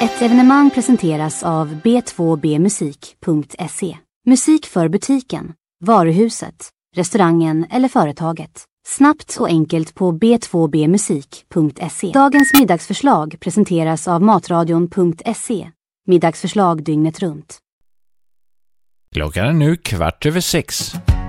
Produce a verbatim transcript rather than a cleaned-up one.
Ett evenemang presenteras av b två b musik punkt se. Musik för butiken, varuhuset, restaurangen eller företaget. Snabbt och enkelt på b två b musik punkt se. Dagens middagsförslag presenteras av matradion punkt se. Middagsförslag dygnet runt. Klockan är nu kvart över sex.